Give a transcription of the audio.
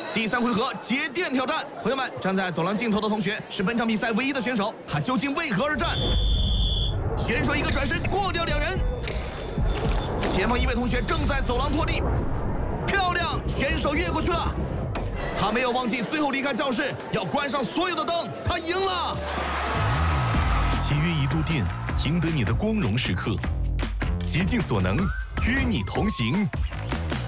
第3回合接电挑战，朋友们，站在走廊尽头的同学是本场比赛唯一的选手，他究竟为何而战？选手一个转身过掉2人，前方一位同学正在走廊拖地，漂亮，选手越过去了。他没有忘记最后离开教室要关上所有的灯，他赢了。 7约1度电，赢得你的光荣时刻，竭尽所能与你同行。